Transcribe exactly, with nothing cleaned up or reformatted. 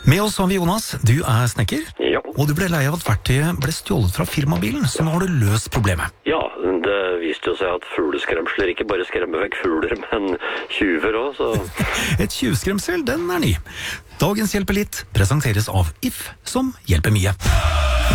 Med oss har vi Jonas, du er snekker, Ja. og du ble lei av at verktøyet ble stjålet fra firmabilen, så nå har du løst problemet. Ja, det viste jo seg at fugleskremsler ikke bare skremmer vekk fugler, men tjuver også, så... Et tjuvskremsel, den er ny. Dagens Hjelper litt presenteres av If, som hjelper mye.